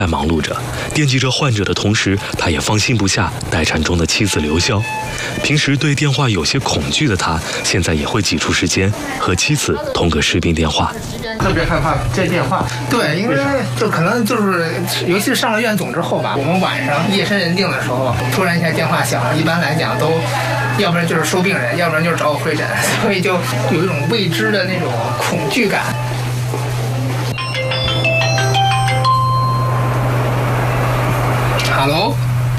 在忙碌着，惦记着患者的同时，他也放心不下待产中的妻子刘潇。平时对电话有些恐惧的他，现在也会挤出时间和妻子通个视频电话。 特别害怕接电话，对，因为就可能就是，尤其是上了院总之后吧，我们晚上夜深人静的时候，突然一下电话响了，一般来讲都，要不然就是收病人，要不然就是找我会诊，所以就有一种未知的那种恐惧感。Hello，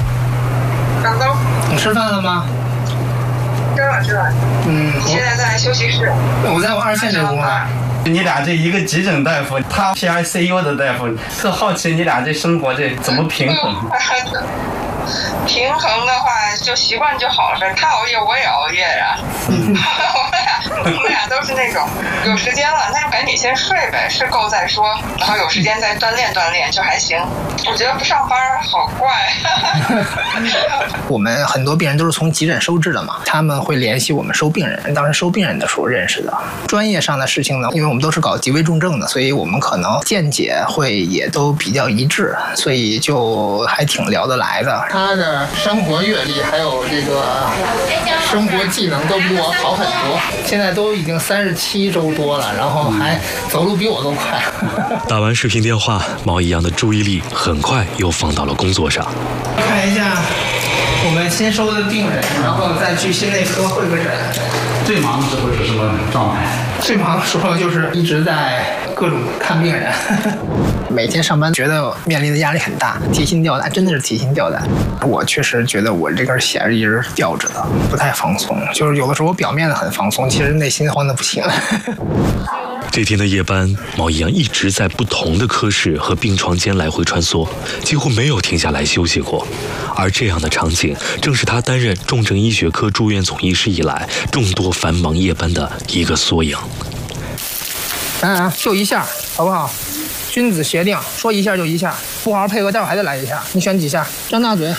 你吃饭了吗？ 吃了。你现在在休息室？ 我在我2线这屋呢。 你俩这一个急诊大夫，他 PICU 的大夫，特好奇你俩这生活这怎么平衡？ 平衡的话就习惯就好了，他熬夜我也熬夜呀。我们俩都是那种有时间了那就赶紧先睡呗，睡够再说，然后有时间再锻炼锻炼就还行。我觉得不上班好怪。 我们很多病人都是从急诊收治的嘛，他们会联系我们收病人，当时收病人的时候认识的。专业上的事情呢，因为我们都是搞极危重症的，所以我们可能见解会也都比较一致，所以就还挺聊得来的。他的生活阅历还有这个生活技能都比我好很多，现在都已经37周多了，然后还走路比我都快。 打完视频电话，毛一阳的注意力很快又放到了工作上。 看一下我们新收的病人，然后再去心内科会个诊。 最忙的时候是什么状态？ 最忙的时候就是一直在各种看病人。每天上班觉得面临的压力很大，提心吊胆，真的是提心吊胆。我确实觉得我这根弦一直吊着的，不太放松。就是有的时候我表面的很放松，其实内心慌得不行。 这天的夜班，毛一阳一直在不同的科室和病床间来回穿梭，几乎没有停下来休息过。而这样的场景，正是他担任重症医学科住院总医师以来众多繁忙夜班的一个缩影。 就一下，好不好？君子协定，说一下就一下，不好好配合，待会儿还得来一下。你选几下？张大嘴，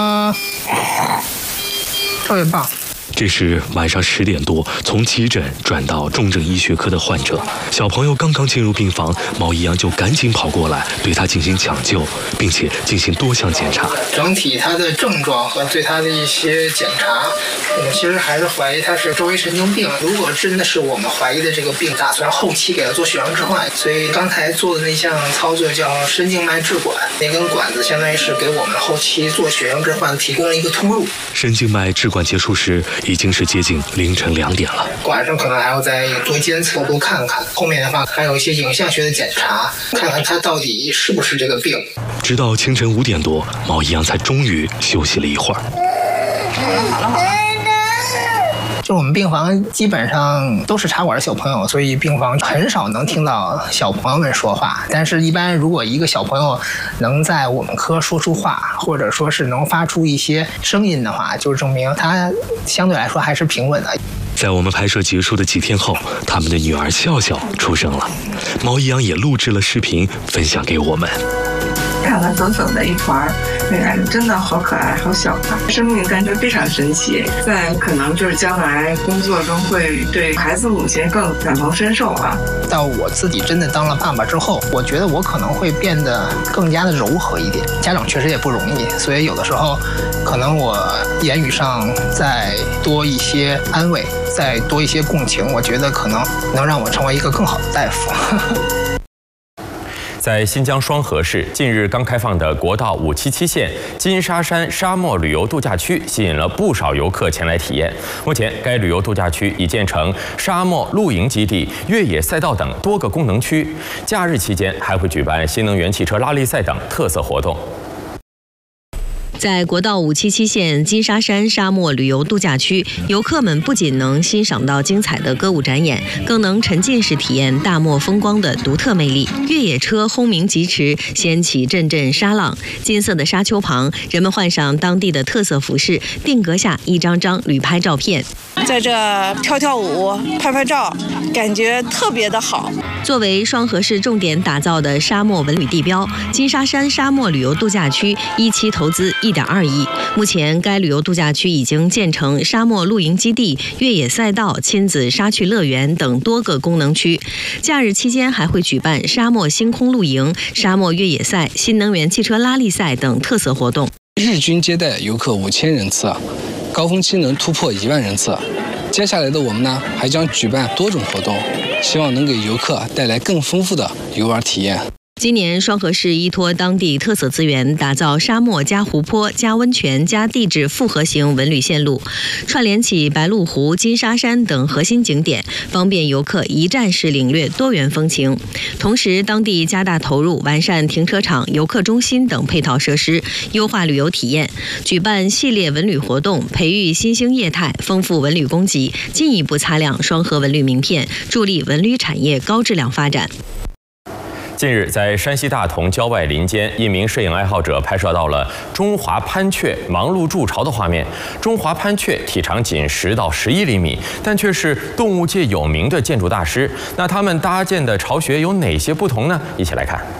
特别棒。 这是晚上10点多，从急诊转到重症医学科的患者，小朋友刚刚进入病房，毛一阳就赶紧跑过来，对他进行抢救，并且进行多项检查。 整体他的症状和对他的一些检查，我们其实还是怀疑他是周围神经病。如果真的是我们怀疑的这个病，打算后期给他做血样置换，所以刚才做的那项操作叫深静脉置管，那根管子相当于是给我们后期做血样置换提供了一个通路。 深静脉置管结束时，已经是接近凌晨2点了。 晚上可能还要再多监测多看看，后面的话还有一些影像学的检查，看看他到底是不是这个病。 直到清晨5点多，毛一阳才终于休息了一会儿。 好了。就我们病房基本上都是插管的小朋友，所以病房很少能听到小朋友们说话。但是一般如果一个小朋友能在我们科说出话，或者说是能发出一些声音的话，就证明他相对来说还是平稳的。 在我们拍摄结束的几天后，他们的女儿笑笑出生了，毛一阳也录制了视频分享给我们。 看了粉粉的一团，那个真的好可爱，好小啊！生命感觉非常神奇，在可能就是将来工作中会对孩子母亲更感同身受吧。 到我自己真的当了爸爸之后，我觉得我可能会变得更加的柔和一点。家长确实也不容易，所以有的时候可能我言语上再多一些安慰，再多一些共情，我觉得可能能让我成为一个更好的大夫。 在新疆双河市，近日刚开放的国道577线金沙山沙漠旅游度假区吸引了不少游客前来体验。目前，该旅游度假区已建成沙漠露营基地、越野赛道等多个功能区。假日期间还会举办新能源汽车拉力赛等特色活动。 在国道577线金沙山沙漠旅游度假区，游客们不仅能欣赏到精彩的歌舞展演，更能沉浸式体验大漠风光的独特魅力。越野车轰鸣疾驰，掀起阵阵沙浪。金色的沙丘旁，人们换上当地的特色服饰，定格下一张张旅拍照片， 在这跳舞、拍照，感觉特别的好。 作为双河市重点打造的沙漠文旅地标，金沙山沙漠旅游度假区一期投资 1.2亿。目前，该旅游度假区已经建成沙漠露营基地、越野赛道、亲子沙趣乐园等多个功能区。假日期间还会举办沙漠星空露营、沙漠越野赛、新能源汽车拉力赛等特色活动。 日均接待游客5000人次，高峰期能突破1万人次。接下来的我们呢，还将举办多种活动，希望能给游客带来更丰富的游玩体验。 今年双河市依托当地特色资源，打造沙漠加湖泊加温泉加地质复合型文旅线路，串联起白鹿湖、金沙山等核心景点，方便游客一站式领略多元风情。同时，当地加大投入，完善停车场、游客中心等配套设施，优化旅游体验，举办系列文旅活动，培育新兴业态，丰富文旅供给，进一步擦亮双河文旅名片，助力文旅产业高质量发展。 近日，在山西大同郊外林间，一名摄影爱好者拍摄到了中华攀雀忙碌筑巢的画面。中华攀雀体长仅10到11厘米，但却是动物界有名的建筑大师。那他们搭建的巢穴有哪些不同呢？一起来看。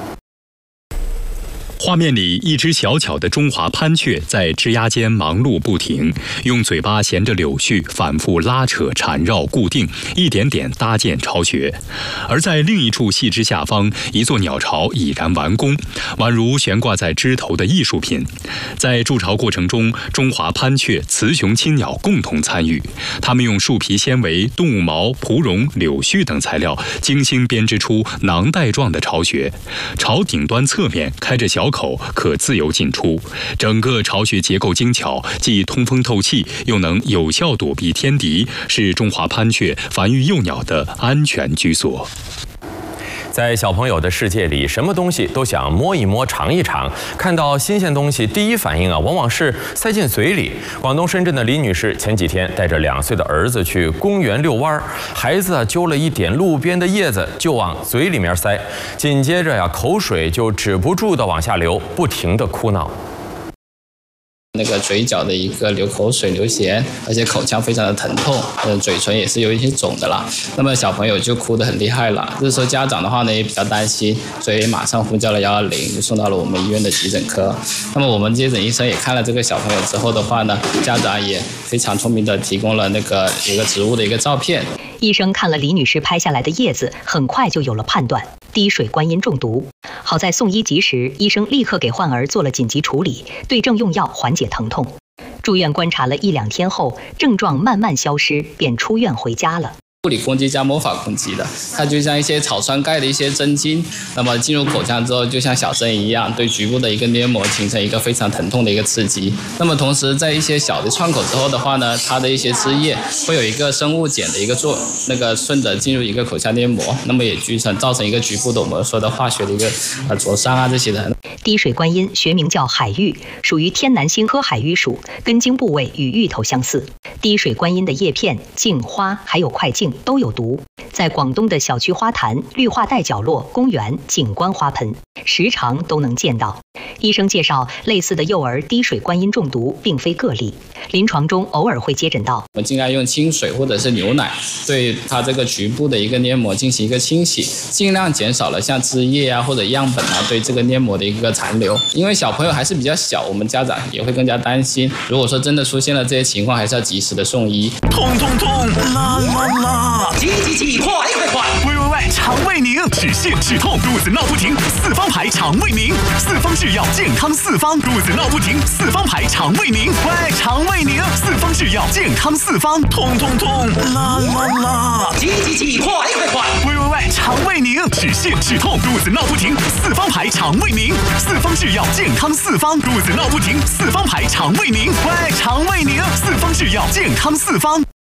画面里，一只小巧的中华攀雀在枝桠间忙碌不停，用嘴巴衔着柳絮，反复拉扯、缠绕、固定，一点点搭建巢穴。而在另一处细枝下方，一座鸟巢已然完工，宛如悬挂在枝头的艺术品。在筑巢过程中，中华攀雀、雌雄亲鸟共同参与，它们用树皮纤维、动物毛、蒲绒、柳絮等材料，精心编织出囊袋状的巢穴。巢顶端侧面开着小口，可自由进出，整个巢穴结构精巧，既通风透气，又能有效躲避天敌，是中华攀雀繁育幼鸟的安全居所。 在小朋友的世界里，什么东西都想摸一摸、尝一尝。看到新鲜东西，第一反应往往是塞进嘴里。广东深圳的李女士前几天带着2岁的儿子去公园遛弯，孩子揪了一点路边的叶子就往嘴里面塞，紧接着口水就止不住的往下流，不停的哭闹。 那个嘴角的一个流口水、流涎，而且口腔非常的疼痛，嘴唇也是有一些肿的啦。那么小朋友就哭得很厉害了。这时候家长的话呢也比较担心，所以马上呼叫了120，就送到了我们医院的急诊科。那么我们接诊医生也看了这个小朋友之后的话呢，家长也非常聪明的提供了那个一个植物的一个照片。 医生看了李女士拍下来的叶子，很快就有了判断：滴水观音中毒。好在送医及时，医生立刻给患儿做了紧急处理，对症用药缓解疼痛。住院观察了1-2天后，症状慢慢消失，便出院回家了。 物理攻击加魔法攻击的，它就像一些草酸钙的一些针茎，那么进入口腔之后，就像小针一样，对局部的一个黏膜形成一个非常疼痛的一个刺激。那么同时，在一些小的创口之后的话呢，它的一些汁液会有一个生物碱的一个顺着进入一个口腔黏膜，那么也造成一个局部的我们说的化学的一个灼伤啊这些的。 滴水观音学名叫海芋，属于天南星科海芋属，根茎部位与芋头相似。滴水观音的叶片、茎、花还有块茎都有毒，在广东的小区花坛、绿化带角落、公园、景观花盆时常都能见到。医生介绍，类似的幼儿滴水观音中毒并非个例，临床中偶尔会接诊到。 我们尽量用清水或者是牛奶对它这个局部的一个黏膜进行一个清洗，尽量减少了像汁液啊或者样本啊对这个黏膜的一个残留。因为小朋友还是比较小，我们家长也会更加担心。如果说真的出现了这些情况，还是要及时的送医。 痛痛痛，啦啦啦！急，快！喂，肠胃宁，止泻止痛，肚子闹不停，4方牌肠胃宁，4方制药健康4方，肚子闹不停，4方牌肠胃宁，喂，肠胃宁，4方制药健康4方，痛痛痛，啦啦啦！急，快！喂，肠胃宁，止泻止痛，肚子闹不停，4方牌肠胃宁，4方制药健康4方，肚子闹不停，4方牌肠胃宁，喂，肠胃宁，4方制药健康4方。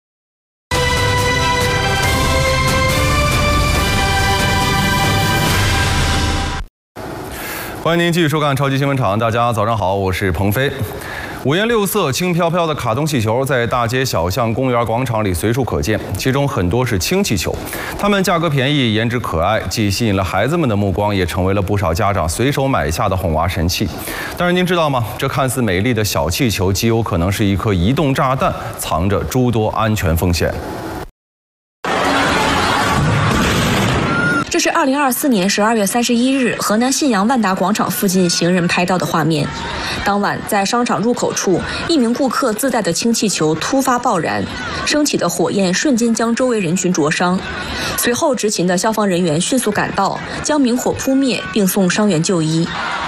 欢迎您继续收看超级新闻场，大家早上好，我是鹏飞。五颜六色、轻飘飘的卡通气球在大街小巷、公园广场里随处可见，其中很多是氢气球，它们价格便宜、颜值可爱，既吸引了孩子们的目光，也成为了不少家长随手买下的哄娃神器。但是您知道吗？这看似美丽的小气球，极有可能是一颗移动炸弹，藏着诸多安全风险。 这这是2024年12月31日河南信阳万达广场附近行人拍到的画面。当晚，在商场入口处，一名顾客自带的氢气球突发爆燃，升起的火焰瞬间将周围人群灼伤。随后，执勤的消防人员迅速赶到，将明火扑灭，并送伤员就医。